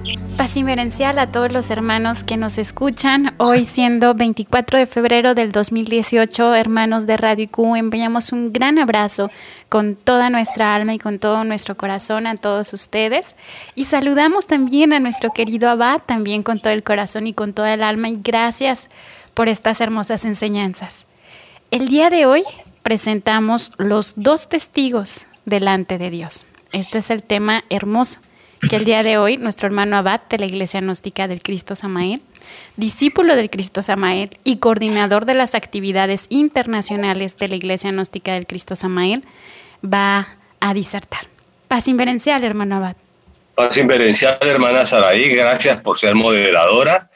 Paz inmerencial a todos los hermanos que nos escuchan. Hoy, siendo 24 de febrero del 2018, hermanos de Radio IQ, enviamos un gran abrazo con toda nuestra alma y con todo nuestro corazón a todos ustedes. Y saludamos también a nuestro querido Abad, también con todo el corazón y con toda el alma. Y gracias por estas hermosas enseñanzas. El día de hoy presentamos los dos testigos delante de Dios. Este es el tema hermoso que el día de hoy nuestro hermano Abad de la Iglesia Gnóstica del Cristo Samael, discípulo del Cristo Samael y coordinador de las actividades internacionales de la Iglesia Gnóstica del Cristo Samael, va a disertar. Paz inverencial, hermano Abad. Paz inverencial, hermana Saraí, gracias por ser moderadora.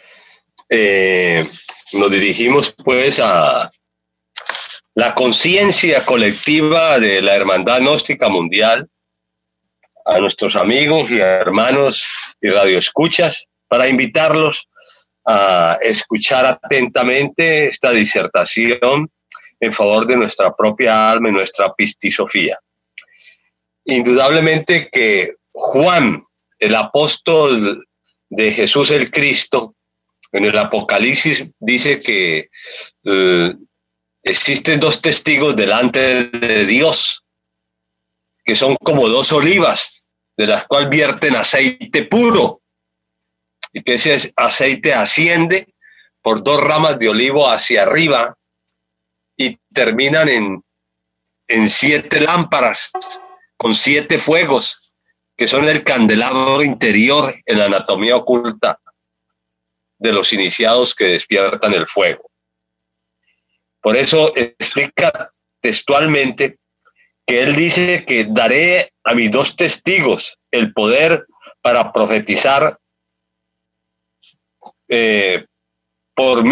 Nos dirigimos pues a la conciencia colectiva de la Hermandad Gnóstica Mundial, a nuestros amigos y hermanos y radioescuchas, para invitarlos a escuchar atentamente esta disertación en favor de nuestra propia alma y nuestra pistisofía. Indudablemente que Juan, el apóstol de Jesús el Cristo, en el Apocalipsis dice que existen dos testigos delante de Dios, que son como dos olivas, de las cuales vierten aceite puro, y que ese aceite asciende por dos ramas de olivo hacia arriba y terminan en 7 lámparas, con 7 fuegos, que son el candelabro interior en la anatomía oculta de los iniciados que despiertan el fuego. Por eso explica textualmente que él dice que daré a mis dos testigos el poder para profetizar por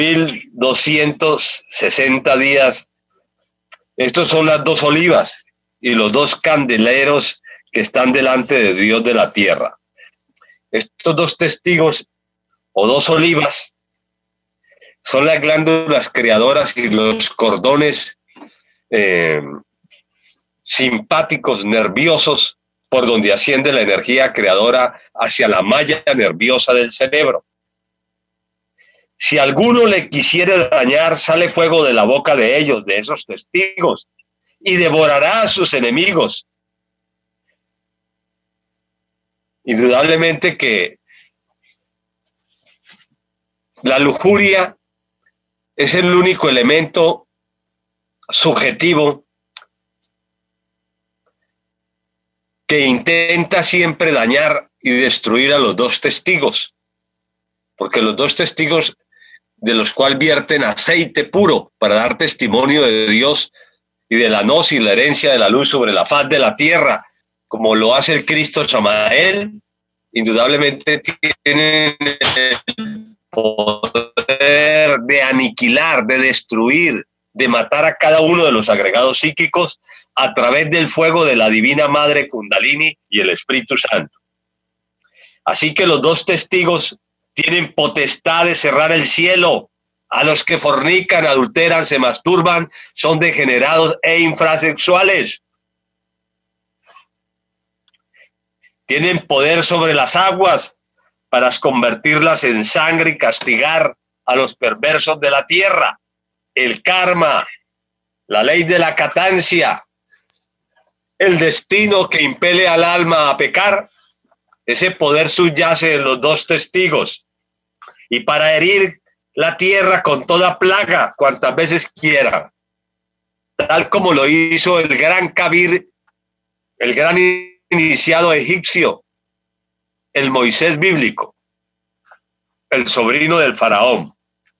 1260 días. Estos son las dos olivas y los dos candeleros que están delante de Dios de la tierra. Estos dos testigos o dos olivas son las glándulas creadoras y los cordones simpáticos, nerviosos, por donde asciende la energía creadora hacia la malla nerviosa del cerebro. Si alguno le quisiere dañar, sale fuego de la boca de ellos, de esos testigos, y devorará a sus enemigos. Indudablemente que la lujuria es el único elemento subjetivo que intenta siempre dañar y destruir a los dos testigos, porque los dos testigos de los cuales vierten aceite puro para dar testimonio de Dios y de la gnosis, la herencia de la luz sobre la faz de la tierra, como lo hace el Cristo Samael, indudablemente tienen el poder de aniquilar, de destruir, de matar a cada uno de los agregados psíquicos a través del fuego de la Divina Madre Kundalini y el Espíritu Santo. Así que los dos testigos tienen potestad de cerrar el cielo a los que fornican, adulteran, se masturban, son degenerados e infrasexuales. Tienen poder sobre las aguas para convertirlas en sangre y castigar a los perversos de la tierra. El karma, la ley de la catancia, el destino que impele al alma a pecar, ese poder subyace en los dos testigos. Y para herir la tierra con toda plaga, cuantas veces quiera, tal como lo hizo el gran Kabir, el gran iniciado egipcio, el Moisés bíblico, el sobrino del faraón,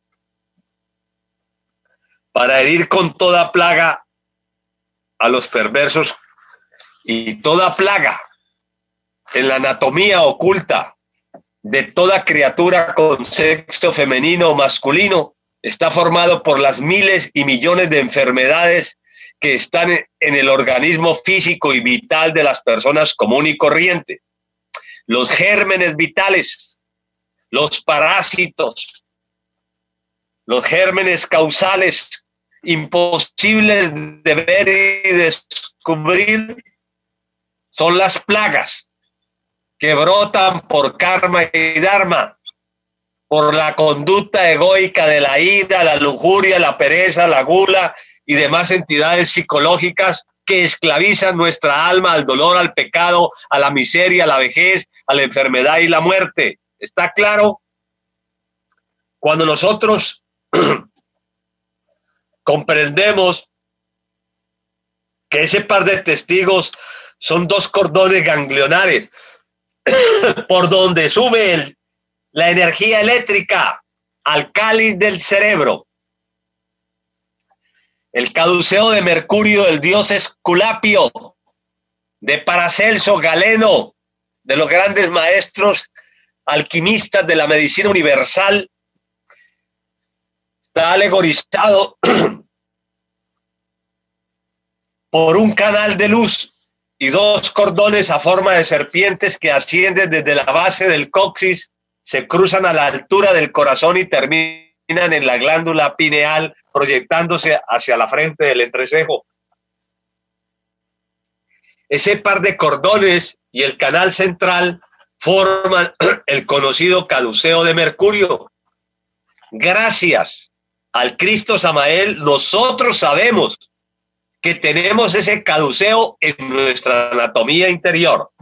para herir con toda plaga a los perversos. Y toda plaga en la anatomía oculta de toda criatura con sexo femenino o masculino está formado por las miles y millones de enfermedades que están en el organismo físico y vital de las personas común y corriente. Los gérmenes vitales, los parásitos, los gérmenes causales imposibles de ver y descubrir, son las plagas. que brotan por karma y dharma, por la conducta egoica de la ira, la lujuria, la pereza, la gula y demás entidades psicológicas que esclavizan nuestra alma al dolor, al pecado, a la miseria, a la vejez, a la enfermedad y la muerte. ¿Está claro? Cuando nosotros comprendemos que ese par de testigos son dos cordones ganglionares por donde sube la energía eléctrica al cáliz del cerebro. El caduceo de Mercurio del dios Esculapio, de Paracelso, Galeno, de los grandes maestros alquimistas de la medicina universal, está alegorizado por un canal de luz y dos cordones a forma de serpientes que ascienden desde la base del coxis, se cruzan a la altura del corazón y terminan en la glándula pineal, proyectándose hacia la frente del entrecejo. Ese par de cordones y el canal central forman el conocido caduceo de Mercurio. Gracias al Cristo Samael, nosotros sabemos que tenemos ese caduceo en nuestra anatomía interior.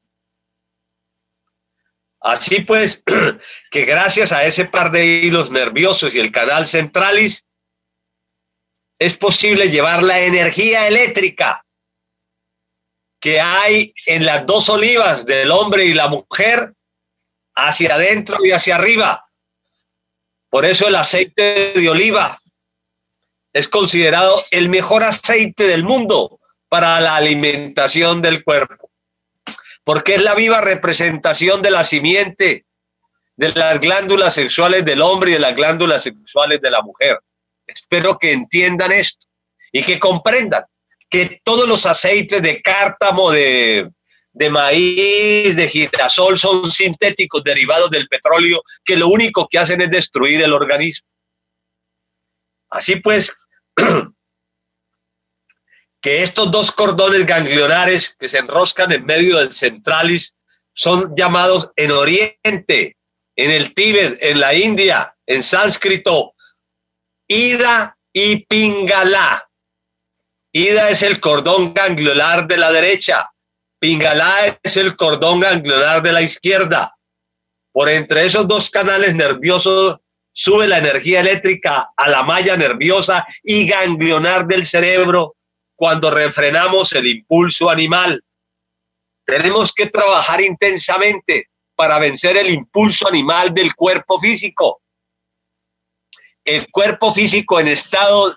Así pues, que gracias a ese par de hilos nerviosos y el canal centralis, es posible llevar la energía eléctrica que hay en las dos olivas del hombre y la mujer hacia adentro y hacia arriba. Por eso el aceite de oliva es considerado el mejor aceite del mundo para la alimentación del cuerpo, porque es la viva representación de la simiente de las glándulas sexuales del hombre y de las glándulas sexuales de la mujer. Espero que entiendan esto y que comprendan que todos los aceites de cártamo, de maíz, de girasol son sintéticos derivados del petróleo que lo único que hacen es destruir el organismo. Así pues, que estos dos cordones ganglionares que se enroscan en medio del centralis son llamados en Oriente, en el Tíbet, en la India, en sánscrito, Ida y Pingala. Ida es el cordón ganglionar de la derecha, Pingala es el cordón ganglionar de la izquierda. Por entre esos dos canales nerviosos sube la energía eléctrica a la malla nerviosa y ganglionar del cerebro cuando refrenamos el impulso animal. Tenemos que trabajar intensamente para vencer el impulso animal del cuerpo físico. El cuerpo físico en estado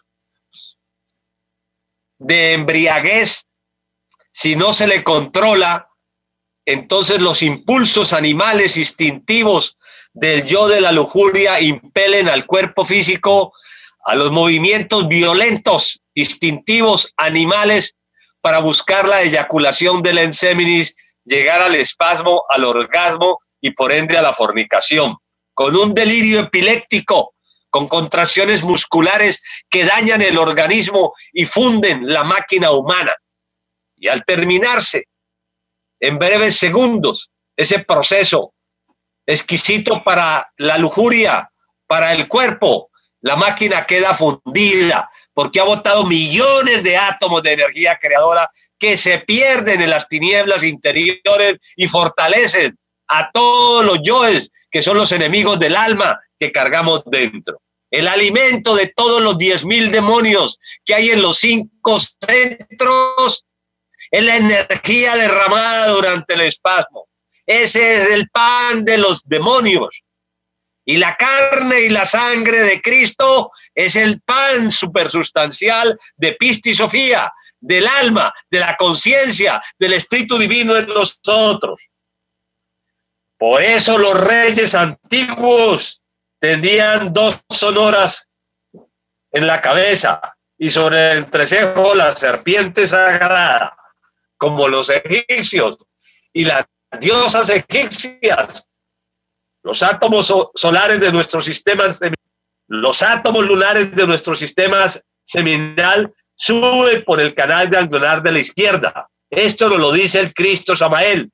de embriaguez, si no se le controla, entonces los impulsos animales instintivos del yo de la lujuria impelen al cuerpo físico a los movimientos violentos, instintivos, animales, para buscar la eyaculación del enseminis, llegar al espasmo, al orgasmo y por ende a la fornicación, con un delirio epiléptico, con contracciones musculares que dañan el organismo y funden la máquina humana. Y al terminarse, en breves segundos, ese proceso exquisito para la lujuria, para el cuerpo, la máquina queda fundida porque ha botado millones de átomos de energía creadora que se pierden en las tinieblas interiores y fortalecen a todos los yoes que son los enemigos del alma que cargamos dentro. El alimento de todos los 10.000 demonios que hay en los 5 centros es la energía derramada durante el espasmo. Ese es el pan de los demonios. Y la carne y la sangre de Cristo es el pan supersustancial de Pistis Sofía, del alma, de la conciencia, del Espíritu Divino en nosotros. Por eso los reyes antiguos tenían 2 sonoras en la cabeza y sobre el entrecejo la serpiente sagrada, como los egipcios y las diosas egipcias. Los átomos solares de nuestro sistema, los átomos lunares de nuestro sistema seminal suben por el canal ganglionar de la izquierda. Esto nos lo dice el Cristo Samael.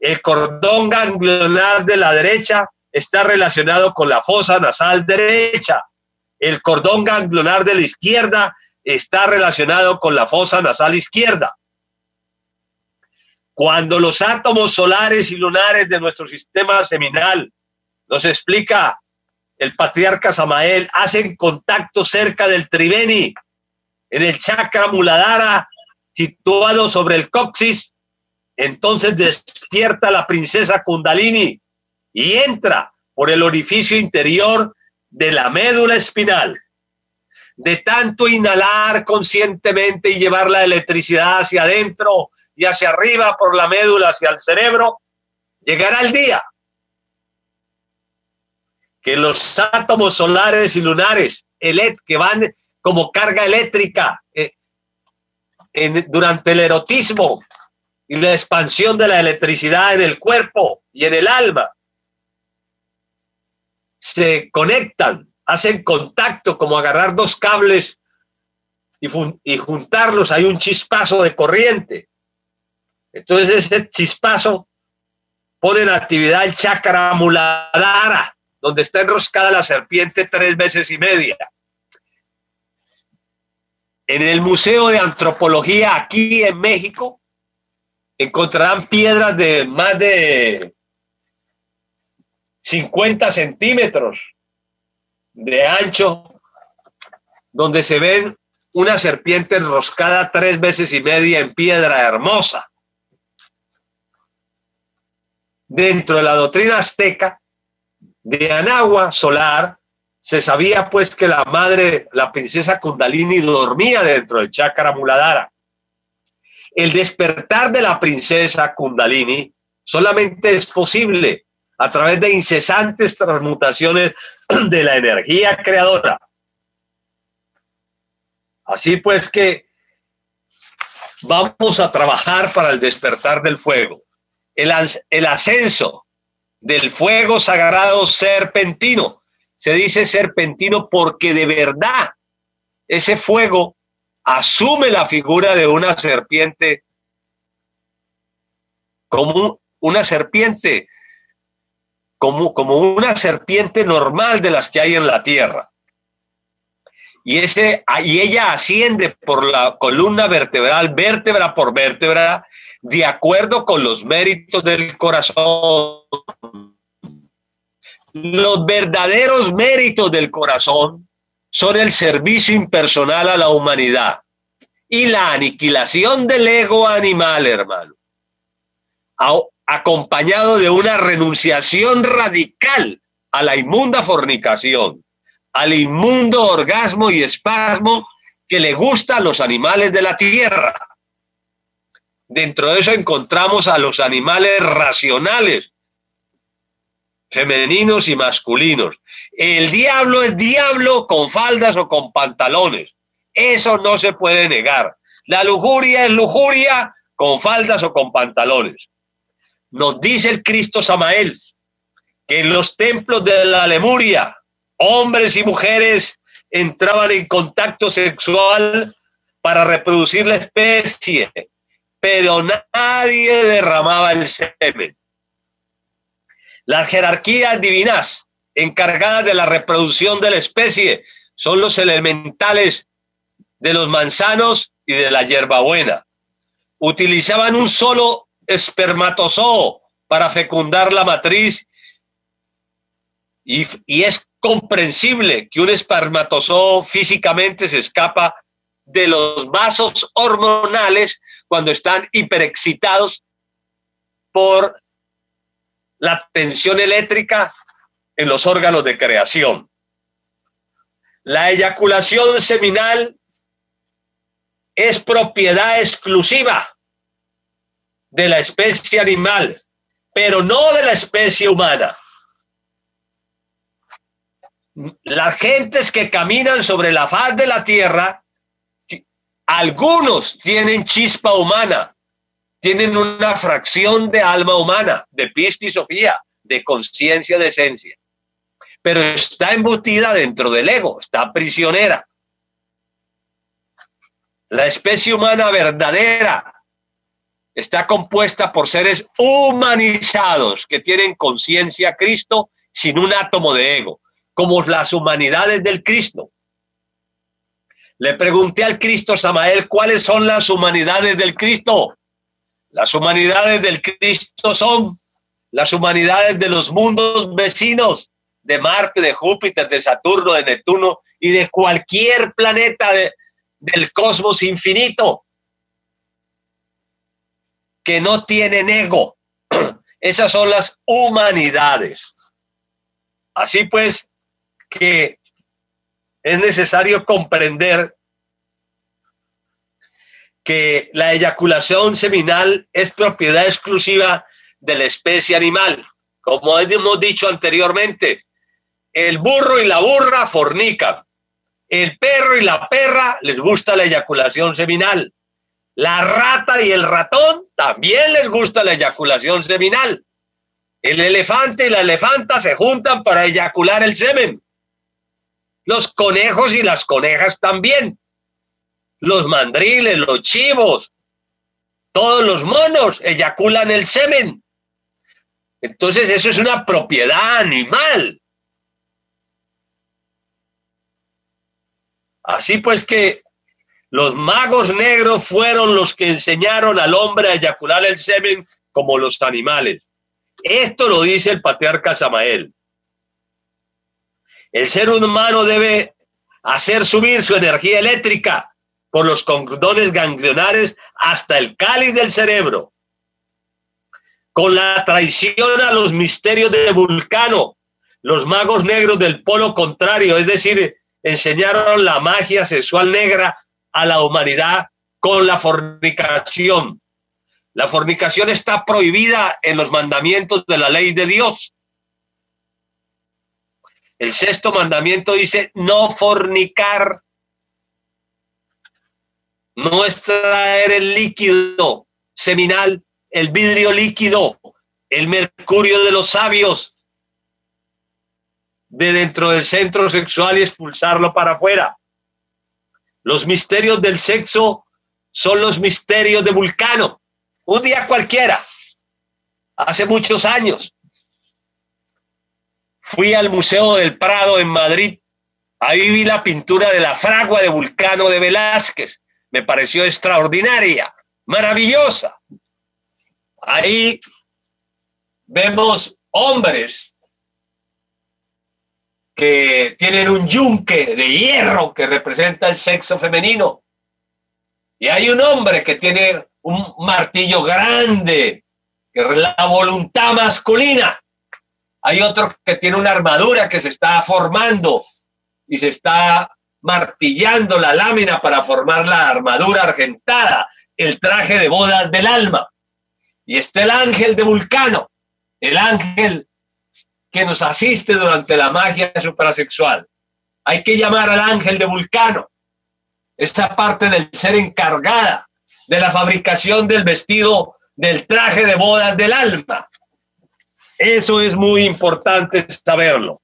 El cordón ganglionar de la derecha está relacionado con la fosa nasal derecha. El cordón ganglionar de la izquierda está relacionado con la fosa nasal izquierda. Cuando los átomos solares y lunares de nuestro sistema seminal, nos explica el patriarca Samael, hacen contacto cerca del triveni, en el chakra muladhara, situado sobre el coxis, entonces despierta la princesa Kundalini y entra por el orificio interior de la médula espinal. De tanto inhalar conscientemente y llevar la electricidad hacia adentro y hacia arriba por la médula hacia el cerebro, llegará el día que los átomos solares y lunares que van como carga eléctrica durante el erotismo y la expansión de la electricidad en el cuerpo y en el alma, se conectan, hacen contacto, como agarrar dos cables y juntarlos, hay un chispazo de corriente. Entonces ese chispazo pone en actividad el chakra muladhara, donde está enroscada la serpiente 3 veces y media. En el Museo de Antropología aquí en México encontrarán piedras de más de 50 centímetros de ancho, donde se ven una serpiente enroscada 3 veces y media en piedra hermosa. Dentro de la doctrina azteca de Anahua solar, se sabía pues que la madre, la princesa Kundalini, dormía dentro del chakra muladhara. El despertar de la princesa Kundalini solamente es posible a través de incesantes transmutaciones de la energía creadora. Así pues que vamos a trabajar para el despertar del fuego. El ascenso del fuego sagrado serpentino. Se dice serpentino porque de verdad ese fuego asume la figura de una serpiente, como una serpiente, como una serpiente normal de las que hay en la tierra. Y ella asciende por la columna vertebral, vértebra por vértebra, de acuerdo con los méritos del corazón. Los verdaderos méritos del corazón son el servicio impersonal a la humanidad y la aniquilación del ego animal, hermano, acompañado de una renunciación radical a la inmunda fornicación, al inmundo orgasmo y espasmo que le gusta a los animales de la tierra. Dentro de eso encontramos a los animales racionales, femeninos y masculinos. El diablo es diablo con faldas o con pantalones. Eso no se puede negar. La lujuria es lujuria con faldas o con pantalones. Nos dice el Cristo Samael que en los templos de la Lemuria, hombres y mujeres entraban en contacto sexual para reproducir la especie, pero nadie derramaba el semen. Las jerarquías divinas encargadas de la reproducción de la especie son los elementales de los manzanos y de la hierbabuena. Utilizaban un solo espermatozoo para fecundar la matriz y es comprensible que un espermatozoo físicamente se escapa de los vasos hormonales cuando están hiperexcitados por la tensión eléctrica en los órganos de creación. La eyaculación seminal es propiedad exclusiva de la especie animal, pero no de la especie humana. Las gentes que caminan sobre la faz de la tierra, algunos tienen chispa humana, tienen una fracción de alma humana, de pista y sofía, de conciencia, de esencia, pero está embutida dentro del ego, está prisionera. La especie humana verdadera está compuesta por seres humanizados que tienen conciencia Cristo sin un átomo de ego, como las humanidades del Cristo. Le pregunté al Cristo Samael, ¿cuáles son las humanidades del Cristo? Las humanidades del Cristo son las humanidades de los mundos vecinos, de Marte, de Júpiter, de Saturno, de Neptuno y de cualquier planeta del cosmos infinito que no tienen ego. Esas son las humanidades. Así pues, que es necesario comprender que la eyaculación seminal es propiedad exclusiva de la especie animal. Como hemos dicho anteriormente, el burro y la burra fornican. El perro y la perra les gusta la eyaculación seminal. La rata y el ratón también les gusta la eyaculación seminal. El elefante y la elefanta se juntan para eyacular el semen. Los conejos y las conejas también. Los mandriles, los chivos, todos los monos eyaculan el semen. Entonces eso es una propiedad animal. Así pues que los magos negros fueron los que enseñaron al hombre a eyacular el semen como los animales. Esto lo dice el patriarca Samael. El ser humano debe hacer subir su energía eléctrica por los cordones ganglionares hasta el cáliz del cerebro. Con la traición a los misterios de Vulcano, los magos negros del polo contrario, es decir, enseñaron la magia sexual negra a la humanidad con la fornicación. La fornicación está prohibida en los mandamientos de la ley de Dios. El sexto mandamiento dice no fornicar, no extraer el líquido seminal, el vidrio líquido, el mercurio de los sabios de dentro del centro sexual y expulsarlo para afuera. Los misterios del sexo son los misterios de Vulcano. Un día cualquiera, hace muchos años, fui al Museo del Prado en Madrid. Ahí vi la pintura de la fragua de Vulcano de Velázquez. Me pareció extraordinaria, maravillosa. Ahí vemos hombres que tienen un yunque de hierro que representa el sexo femenino. Y hay un hombre que tiene un martillo grande, que es la voluntad masculina. Hay otro que tiene una armadura que se está formando y se está martillando la lámina para formar la armadura argentada, el traje de bodas del alma. Y está el ángel de Vulcano, el ángel que nos asiste durante la magia suprasexual. Hay que llamar al ángel de Vulcano, esta parte del ser encargada de la fabricación del vestido, del traje de bodas del alma. Eso es muy importante saberlo.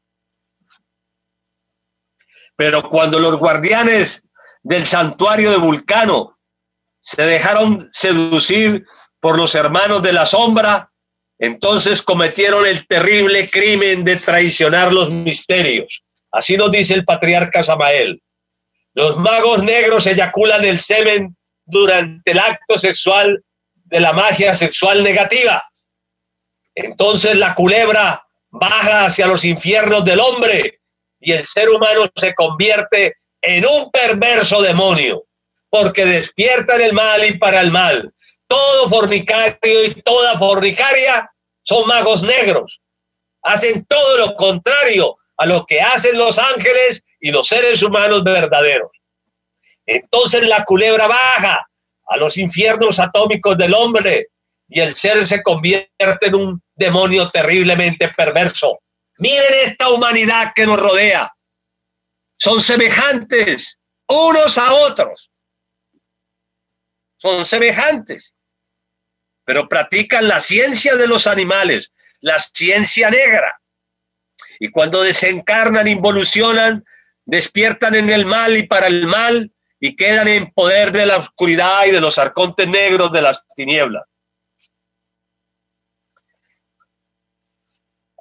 Pero cuando los guardianes del santuario de Vulcano se dejaron seducir por los hermanos de la sombra, entonces cometieron el terrible crimen de traicionar los misterios. Así nos dice el patriarca Samael. Los magos negros eyaculan el semen durante el acto sexual de la magia sexual negativa. Entonces la culebra baja hacia los infiernos del hombre y el ser humano se convierte en un perverso demonio, porque despiertan el mal y para el mal. Todo fornicario y toda fornicaria son magos negros. Hacen todo lo contrario a lo que hacen los ángeles y los seres humanos verdaderos. Entonces la culebra baja a los infiernos atómicos del hombre y el ser se convierte en un demonio terriblemente perverso. Miren esta humanidad que nos rodea. Son semejantes unos a otros. Son semejantes. Pero practican la ciencia de los animales, la ciencia negra. Y cuando desencarnan, involucionan, despiertan en el mal y para el mal y quedan en poder de la oscuridad y de los arcontes negros de las tinieblas.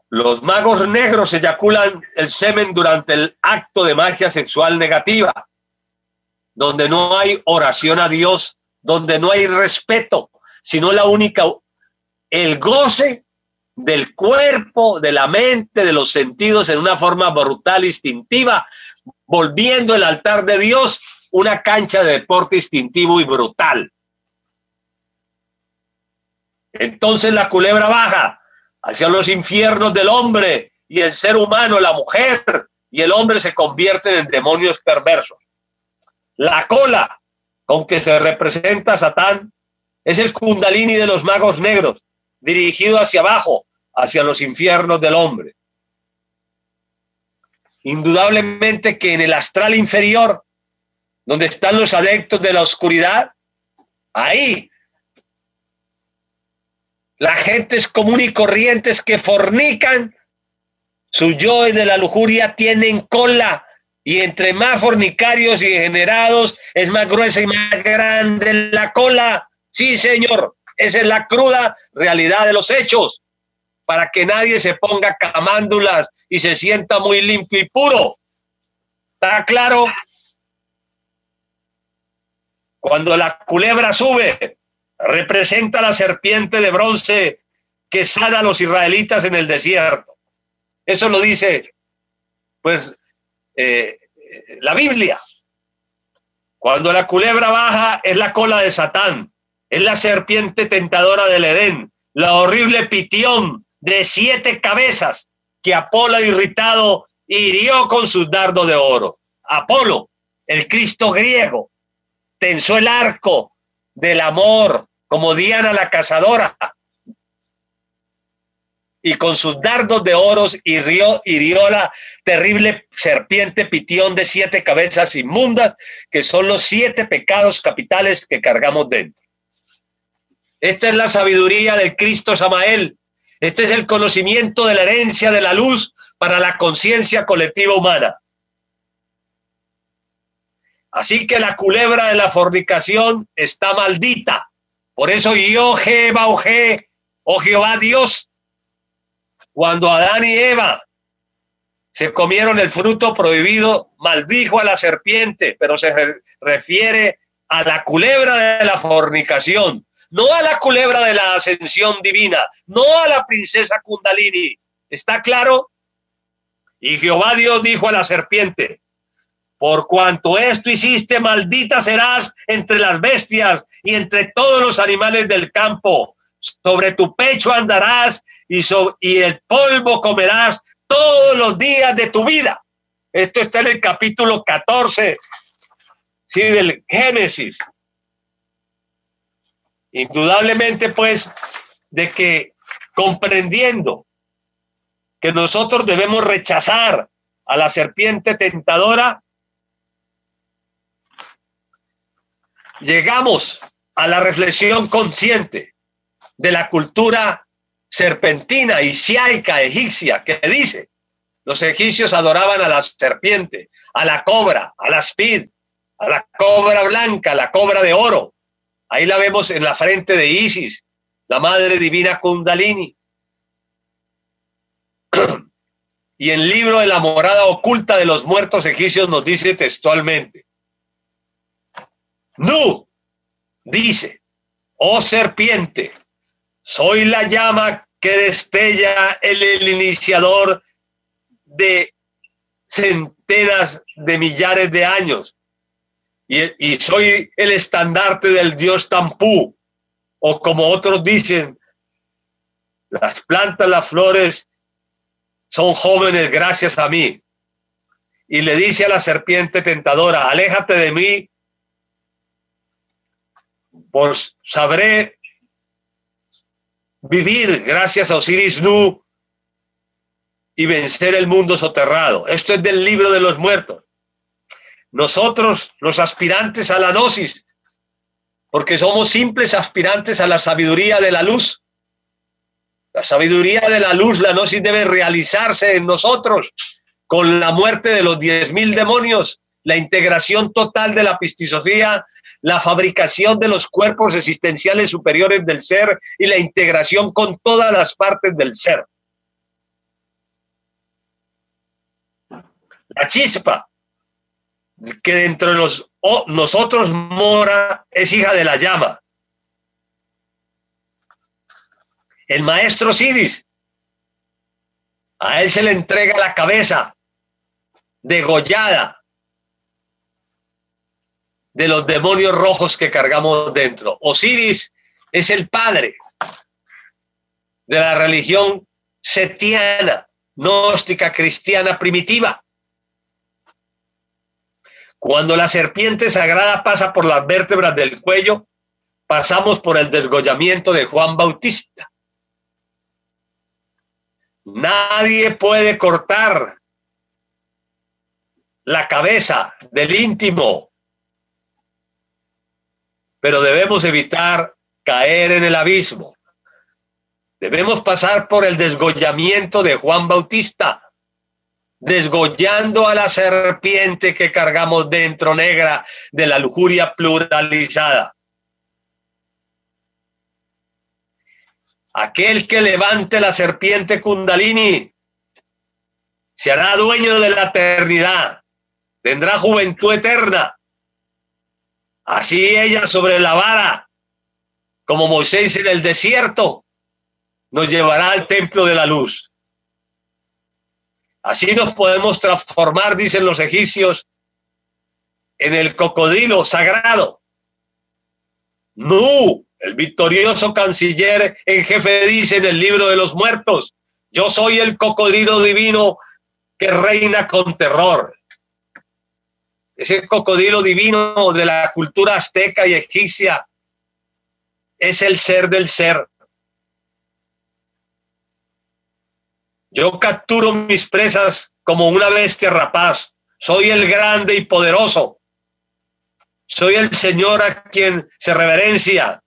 Los magos negros eyaculan el semen durante el acto de magia sexual negativa, donde no hay oración a Dios, donde no hay respeto, sino el goce del cuerpo, de la mente, de los sentidos en una forma brutal, instintiva, volviendo el altar de Dios una cancha de deporte instintivo y brutal. Entonces la culebra baja hacia los infiernos del hombre, y el ser humano, la mujer y el hombre se convierten en demonios perversos. La cola con que se representa a Satán es el kundalini de los magos negros, dirigido hacia abajo, hacia los infiernos del hombre. Indudablemente que en el astral inferior, donde están los adeptos de la oscuridad, ahí la gente es común y corrientes que fornican, sus yoes de la lujuria tienen cola, y entre más fornicarios y degenerados es más gruesa y más grande la cola. Sí, señor, esa es la cruda realidad de los hechos, para que nadie se ponga camándulas y se sienta muy limpio y puro. ¿Está claro? Cuando la culebra sube, representa a la serpiente de bronce que sana a los israelitas en el desierto. Eso lo dice, pues, la Biblia. Cuando la culebra baja, es la cola de Satán, es la serpiente tentadora del Edén, la horrible Pitión de 7 cabezas que Apolo, irritado, hirió con sus dardos de oro. Apolo, el Cristo griego, tensó el arco del amor como Diana la cazadora, y con sus dardos de oro hirió la terrible serpiente Pitión de 7 cabezas inmundas, que son los 7 pecados capitales que cargamos dentro. Esta es la sabiduría del Cristo Samael. Este es el conocimiento de la herencia de la luz para la conciencia colectiva humana. Así que la culebra de la fornicación está maldita. Por eso yo, Jehová Dios, cuando Adán y Eva se comieron el fruto prohibido, maldijo a la serpiente, pero se refiere a la culebra de la fornicación, no a la culebra de la ascensión divina, no a la princesa Kundalini. ¿Está claro? Y Jehová Dios dijo a la serpiente: por cuanto esto hiciste, maldita serás entre las bestias y entre todos los animales del campo. Sobre tu pecho andarás y el polvo comerás todos los días de tu vida. Esto está en el capítulo 14, ¿sí?, del Génesis. Indudablemente, pues, de que comprendiendo que nosotros debemos rechazar a la serpiente tentadora, llegamos a la reflexión consciente de la cultura serpentina y siaica egipcia, que dice: los egipcios adoraban a la serpiente, a la cobra, a la aspid, a la cobra blanca, a la cobra de oro. Ahí la vemos en la frente de Isis, la madre divina Kundalini. Y en el libro de la morada oculta de los muertos egipcios nos dice textualmente: Nu dice: oh serpiente, soy la llama que destella el iniciador de centenas de millares de años, y soy el estandarte del dios Tampú, o como otros dicen, las plantas, las flores son jóvenes gracias a mí. Y le dice a la serpiente tentadora: aléjate de mí, pues sabré vivir gracias a Osiris Nu y vencer el mundo soterrado. Esto es del libro de los muertos. Nosotros, los aspirantes a la gnosis, porque somos simples aspirantes a la sabiduría de la luz. La sabiduría de la luz, la gnosis, debe realizarse en nosotros con la muerte de los 10.000 demonios, la integración total de la pistisofía, la fabricación de los cuerpos existenciales superiores del ser y la integración con todas las partes del ser. La chispa que dentro de nosotros mora es hija de la llama. El maestro Osiris, a él se le entrega la cabeza degollada de los demonios rojos que cargamos dentro. Osiris es el padre de la religión setiana, gnóstica, cristiana primitiva. Cuando la serpiente sagrada pasa por las vértebras del cuello, pasamos por el desgollamiento de Juan Bautista. Nadie puede cortar la cabeza del íntimo, pero debemos evitar caer en el abismo. Debemos pasar por el desgollamiento de Juan Bautista, desgollando a la serpiente que cargamos dentro, negra, de la lujuria pluralizada. Aquel que levante la serpiente Kundalini se hará dueño de la eternidad, tendrá juventud eterna. Así ella sobre la vara, como Moisés en el desierto, nos llevará al templo de la luz. Así nos podemos transformar, dicen los egipcios, en el cocodrilo sagrado. Nu, el victorioso canciller en jefe, dice en el libro de los muertos: yo soy el cocodrilo divino que reina con terror. Ese cocodrilo divino de la cultura azteca y egipcia es el ser del ser. Yo capturo mis presas como una bestia rapaz. Soy el grande y poderoso. Soy el Señor a quien se reverencia.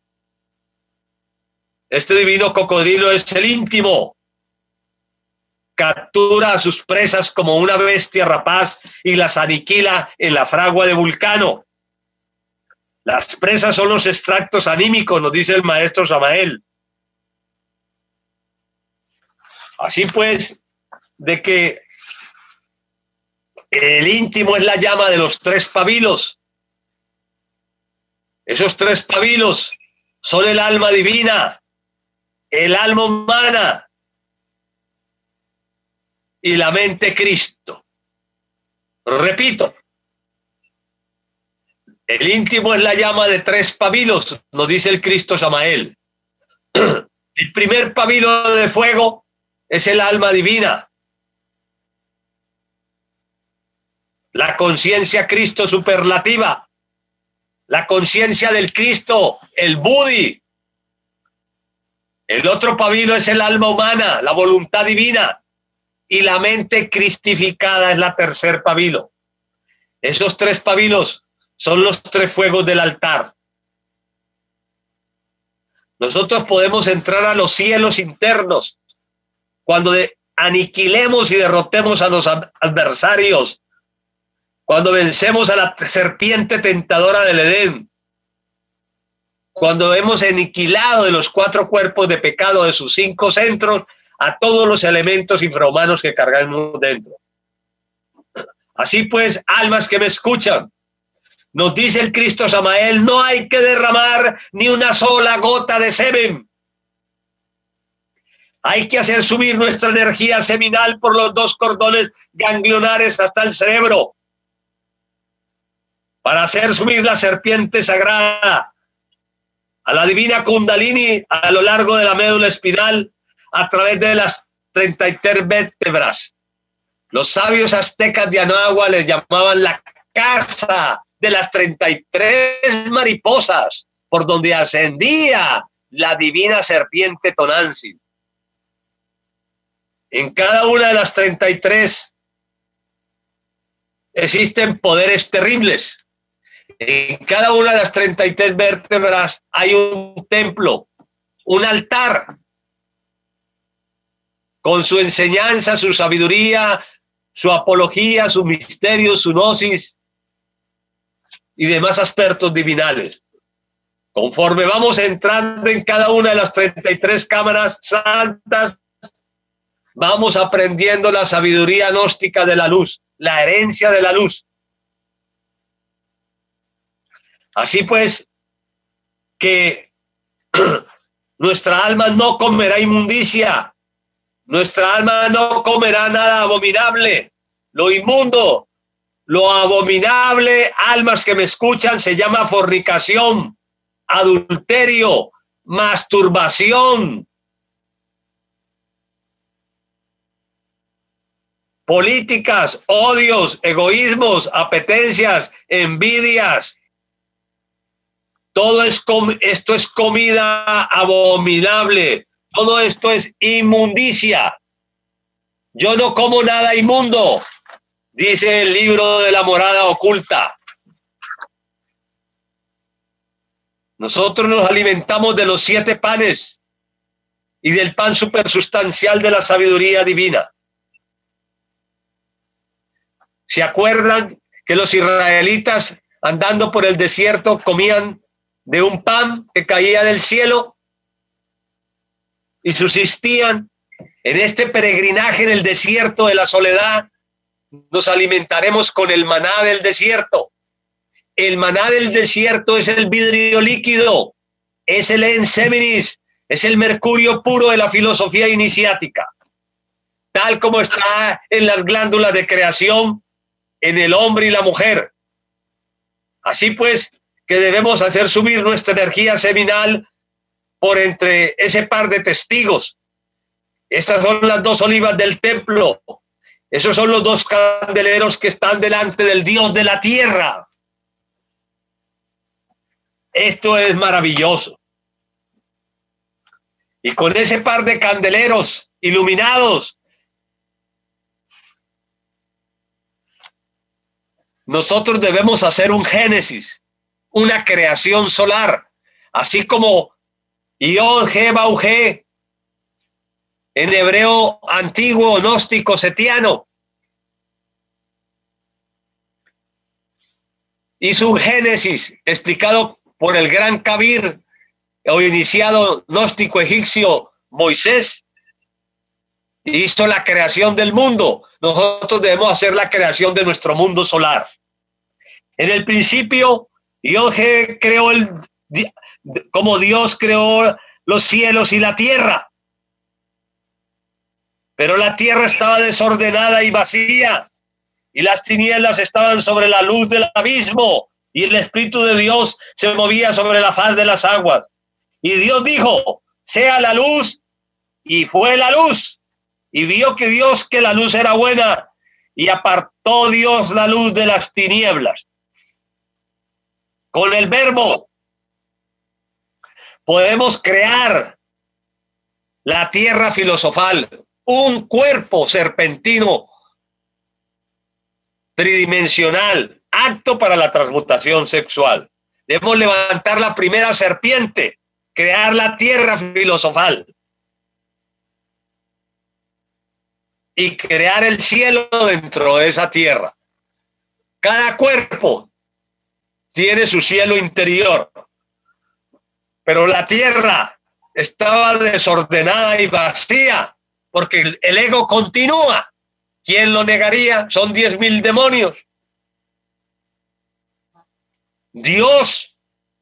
Este divino cocodrilo es el íntimo. Captura a sus presas como una bestia rapaz y las aniquila en la fragua de Vulcano. Las presas son los extractos anímicos, nos dice el maestro Samael. Así pues, de que el íntimo es la llama de los tres pabilos. Esos tres pabilos son el alma divina, el alma humana y la mente Cristo. Repito, el íntimo es la llama de tres pabilos, nos dice el Cristo Samael. El primer pabilo de fuego es el alma divina, la conciencia Cristo superlativa, la conciencia del Cristo, el Budi. El otro pabilo es el alma humana, la voluntad divina, y la mente cristificada es la tercer pabilo. Esos tres pabilos son los tres fuegos del altar. Nosotros podemos entrar a los cielos internos cuando aniquilemos y derrotemos a los adversarios, cuando vencemos a la serpiente tentadora del Edén, cuando hemos aniquilado de los cuatro cuerpos de pecado de sus cinco centros a todos los elementos infrahumanos que cargamos dentro. Así pues, almas que me escuchan, nos dice el Cristo Samael, no hay que derramar ni una sola gota de semen. Hay que hacer subir nuestra energía seminal por los dos cordones ganglionares hasta el cerebro, para hacer subir la serpiente sagrada a la divina Kundalini a lo largo de la médula espinal a través de las 33 vértebras. Los sabios aztecas de Anáhuac les llamaban la casa de las 33 mariposas por donde ascendía la divina serpiente Tonantzin. En cada una de las 33 existen poderes terribles. En cada una de las 33 vértebras hay un templo, un altar, con su enseñanza, su sabiduría, su apología, su misterio, su gnosis y demás aspectos divinales. Conforme vamos entrando en cada una de las 33 cámaras santas, vamos aprendiendo la sabiduría gnóstica de la luz, la herencia de la luz. Así pues, que nuestra alma no comerá inmundicia, nuestra alma no comerá nada abominable, lo inmundo, lo abominable, almas que me escuchan, se llama fornicación, adulterio, masturbación, políticas, odios, egoísmos, apetencias, envidias. Todo esto es comida abominable. Todo esto es inmundicia. Yo no como nada inmundo, dice el libro de la morada oculta. Nosotros nos alimentamos de los 7 panes y del pan supersustancial de la sabiduría divina. ¿Se acuerdan que los israelitas andando por el desierto comían de un pan que caía del cielo y subsistían? En este peregrinaje en el desierto de la soledad nos alimentaremos con el maná del desierto. El maná del desierto es el vidrio líquido, es el enseminis, es el mercurio puro de la filosofía iniciática, tal como está en las glándulas de creación en el hombre y la mujer. Así pues, que debemos hacer subir nuestra energía seminal por entre ese par de testigos. Esas son las 2 olivas del templo. Esos son los 2 candeleros que están delante del Dios de la tierra. Esto es maravilloso. Y con ese par de candeleros iluminados, nosotros debemos hacer un génesis, una creación solar, así como Yod-He-Vau-He, en hebreo antiguo, gnóstico, setiano. Hizo un génesis explicado por el gran Kabir o iniciado gnóstico egipcio Moisés. Hizo la creación del mundo. Nosotros debemos hacer la creación de nuestro mundo solar. En el principio, Dios creó como Dios creó los cielos y la tierra. Pero la tierra estaba desordenada y vacía, y las tinieblas estaban sobre la luz del abismo, y el Espíritu de Dios se movía sobre la faz de las aguas. Y Dios dijo: sea la luz, y fue la luz. Y vio que Dios que la luz era buena, y apartó Dios la luz de las tinieblas. Con el verbo podemos crear la tierra filosofal, un cuerpo serpentino tridimensional, apto para la transmutación sexual. Debemos levantar la primera serpiente, crear la tierra filosofal y crear el cielo dentro de esa tierra. Cada cuerpo tiene su cielo interior, pero la tierra estaba desordenada y vacía porque el ego continúa. ¿Quién lo negaría? Son 10.000 demonios. Dios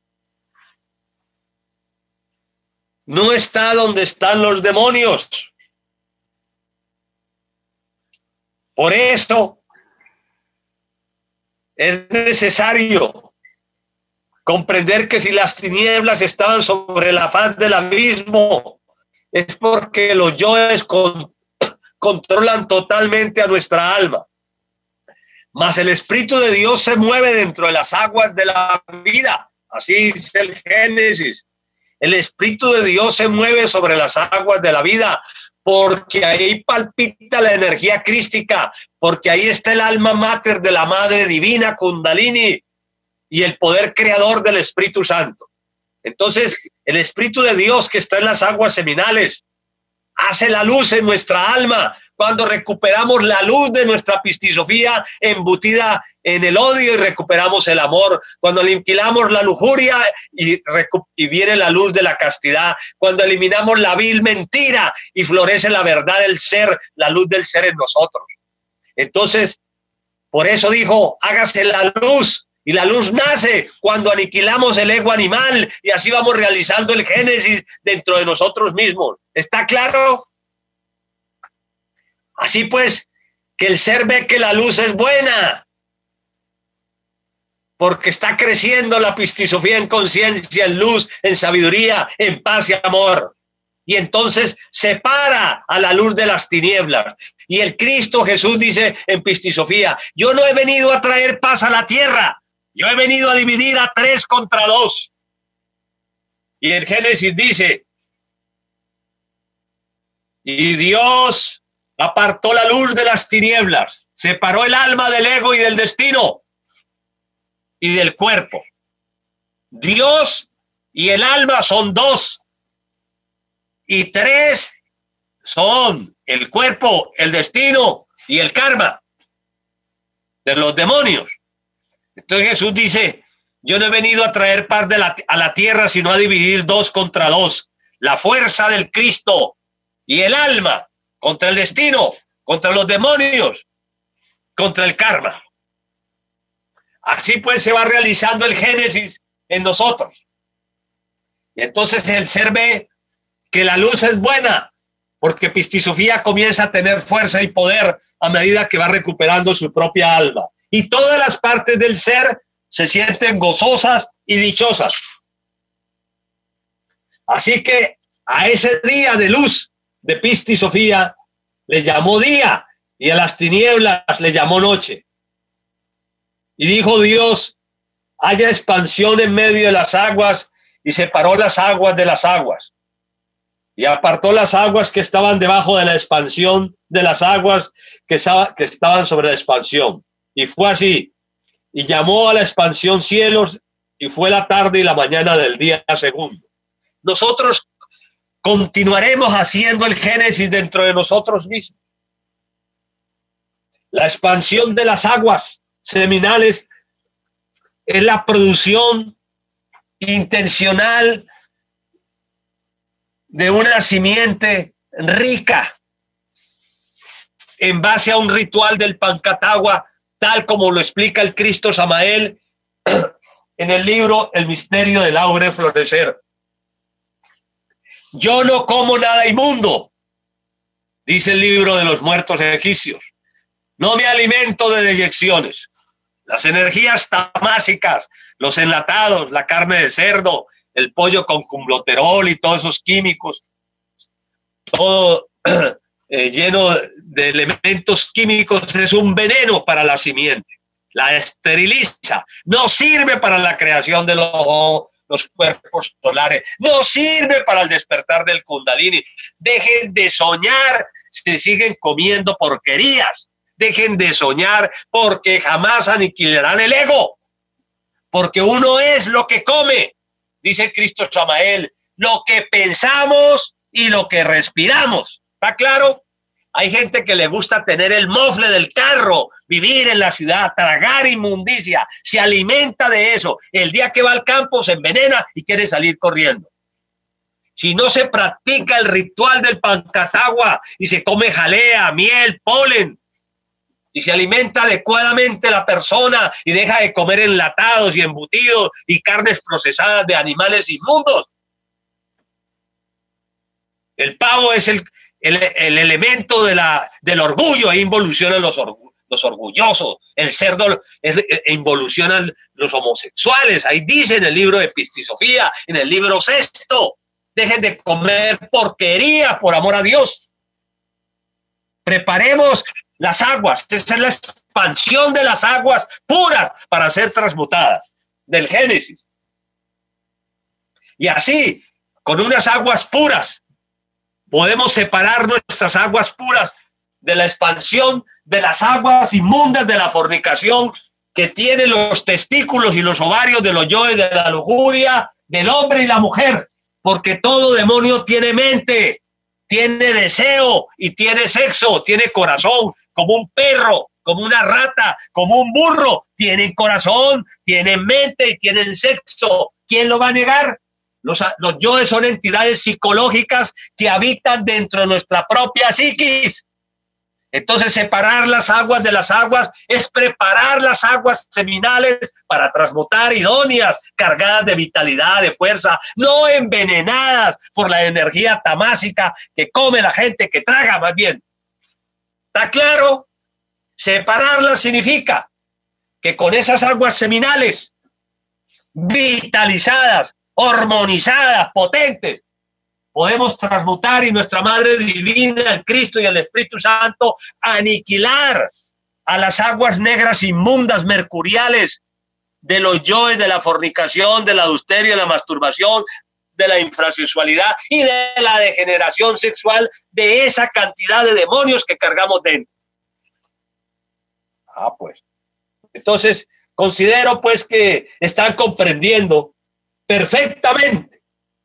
no está donde están los demonios. Por eso es necesario comprender que si las tinieblas estaban sobre la faz del abismo, es porque los yoes controlan totalmente a nuestra alma. Mas el Espíritu de Dios se mueve dentro de las aguas de la vida. Así dice el Génesis. El Espíritu de Dios se mueve sobre las aguas de la vida, porque ahí palpita la energía crística, porque ahí está el alma mater de la Madre Divina, Kundalini, y el poder creador del Espíritu Santo. Entonces, el Espíritu de Dios que está en las aguas seminales, hace la luz en nuestra alma, cuando recuperamos la luz de nuestra pistisofía embutida en el odio y recuperamos el amor, cuando aniquilamos la lujuria y viene la luz de la castidad, cuando eliminamos la vil mentira y florece la verdad del ser, la luz del ser en nosotros. Entonces, por eso dijo, hágase la luz. Y la luz nace cuando aniquilamos el ego animal y así vamos realizando el génesis dentro de nosotros mismos. ¿Está claro? Así pues, que el ser ve que la luz es buena, porque está creciendo la pistisofía en conciencia, en luz, en sabiduría, en paz y amor. Y entonces separa a la luz de las tinieblas. Y el Cristo Jesús dice en pistisofía, yo no he venido a traer paz a la tierra, yo he venido a dividir a 3 contra 2. Y el Génesis dice, y Dios apartó la luz de las tinieblas, separó el alma del ego y del destino y del cuerpo. Dios y el alma son 2 y 3 son el cuerpo, el destino y el karma de los demonios. Entonces Jesús dice, yo no he venido a traer paz a la tierra, sino a dividir 2 contra 2. La fuerza del Cristo y el alma contra el destino, contra los demonios, contra el karma. Así pues se va realizando el génesis en nosotros. Y entonces el ser ve que la luz es buena, porque pistisofía comienza a tener fuerza y poder a medida que va recuperando su propia alma. Y todas las partes del ser se sienten gozosas y dichosas. Así que a ese día de luz de pistisofía le llamó día y a las tinieblas le llamó noche. Y dijo Dios, haya expansión en medio de las aguas, y separó las aguas de las aguas. Y apartó las aguas que estaban debajo de la expansión de las aguas que estaban sobre la expansión. Y fue así, y llamó a la expansión cielos, y fue la tarde y la mañana del día segundo. Nosotros continuaremos haciendo el génesis dentro de nosotros mismos. La expansión de las aguas seminales es la producción intencional de una simiente rica en base a un ritual del Pancatagua, tal como lo explica el Cristo Samael en el libro El misterio del áureo florecer. Yo no como nada inmundo, dice el libro de los muertos egipcios. No me alimento de deyecciones. Las energías tamásicas, los enlatados, la carne de cerdo, el pollo con cumloterol y todos esos químicos, todo lleno de elementos químicos, es un veneno para la simiente. La esteriliza, no sirve para la creación de los cuerpos solares, no sirve para el despertar del Kundalini. Dejen de soñar, se siguen comiendo porquerías. Dejen de soñar, porque jamás aniquilarán el ego, porque uno es lo que come, dice Cristo Samael, lo que pensamos y lo que respiramos. ¿Está claro? Hay gente que le gusta tener el mofle del carro, vivir en la ciudad, tragar inmundicia, se alimenta de eso. El día que va al campo se envenena y quiere salir corriendo. Si no se practica el ritual del Pancatagua y se come jalea, miel, polen, y se alimenta adecuadamente la persona y deja de comer enlatados y embutidos y carnes procesadas de animales inmundos. El pavo es el elemento del orgullo, ahí involucionan los orgullosos. El cerdo involucionan los homosexuales. Ahí dice en el libro de Pistisofía, en el libro 6, dejen de comer porquería por amor a Dios. Preparemos las aguas, esa es la expansión de las aguas puras para ser transmutadas del Génesis. Y así, con unas aguas puras, podemos separar nuestras aguas puras de la expansión de las aguas inmundas de la fornicación que tienen los testículos y los ovarios de los yoes de la lujuria del hombre y la mujer, porque todo demonio tiene mente. tiene deseo y tiene sexo, tiene corazón, como un perro, como una rata, como un burro. Tienen corazón, tienen mente y tienen sexo. ¿Quién lo va a negar? Los yoes son entidades psicológicas que habitan dentro de nuestra propia psiquis. Entonces, separar las aguas de las aguas es preparar las aguas seminales para transmutar idóneas, cargadas de vitalidad, de fuerza, no envenenadas por la energía tamásica que come la gente, que traga más bien. ¿Está claro? Separarlas significa que con esas aguas seminales, vitalizadas, hormonizadas, potentes, podemos transmutar y nuestra Madre Divina, el Cristo y el Espíritu Santo, aniquilar a las aguas negras inmundas, mercuriales, de los yoes, de la fornicación, del adulterio, de la masturbación, de la infrasexualidad y de la degeneración sexual, de esa cantidad de demonios que cargamos dentro. Pues. Entonces, considero pues que están comprendiendo perfectamente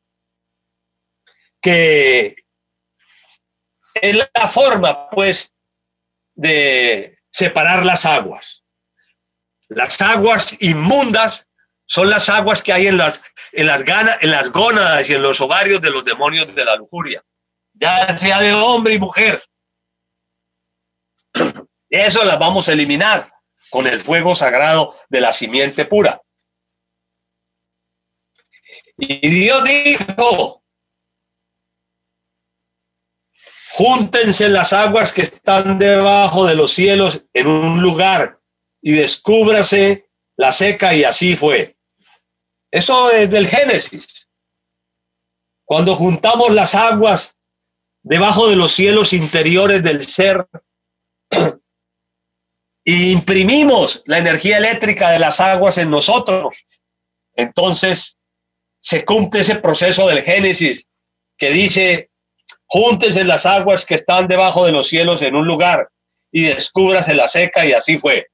que es la forma, pues, de separar las aguas. Las aguas inmundas son las aguas que hay en las gónadas y en los ovarios de los demonios de la lujuria, ya sea de hombre y mujer. Eso las vamos a eliminar con el fuego sagrado de la simiente pura. Y Dios dijo: júntense las aguas que están debajo de los cielos en un lugar y descúbrase la seca, y así fue. Eso es del Génesis. Cuando juntamos las aguas debajo de los cielos interiores del ser y imprimimos la energía eléctrica de las aguas en nosotros, entonces se cumple ese proceso del Génesis que dice: júntense las aguas que están debajo de los cielos en un lugar y descúbrase la seca, y así fue.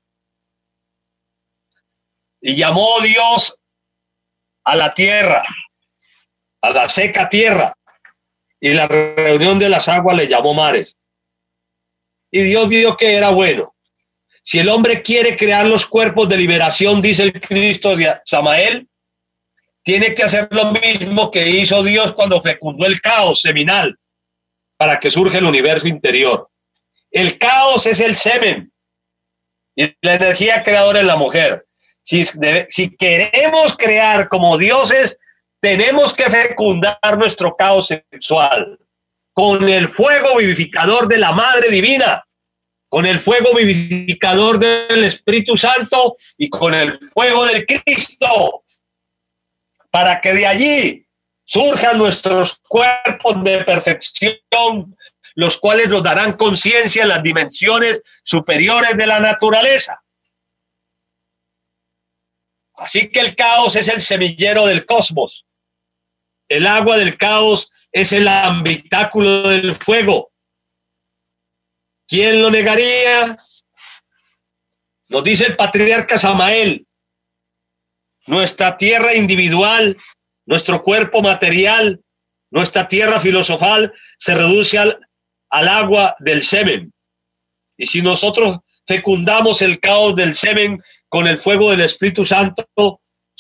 Y llamó Dios a la tierra, a la seca tierra, y la reunión de las aguas le llamó mares. Y Dios vio que era bueno. Si el hombre quiere crear los cuerpos de liberación, dice el Cristo de Samael, tiene que hacer lo mismo que hizo Dios cuando fecundó el caos seminal para que surja el universo interior. El caos es el semen y la energía creadora en la mujer. Si queremos crear como dioses, tenemos que fecundar nuestro caos sexual con el fuego vivificador de la Madre Divina, con el fuego vivificador del Espíritu Santo y con el fuego del Cristo, para que de allí surjan nuestros cuerpos de perfección, los cuales nos darán conciencia en las dimensiones superiores de la naturaleza. Así que el caos es el semillero del cosmos. El agua del caos es el habitáculo del fuego. ¿Quién lo negaría? Nos dice el patriarca Samael: nuestra tierra individual, nuestro cuerpo material, nuestra tierra filosofal se reduce al agua del semen. Y si nosotros fecundamos el caos del semen con el fuego del Espíritu Santo,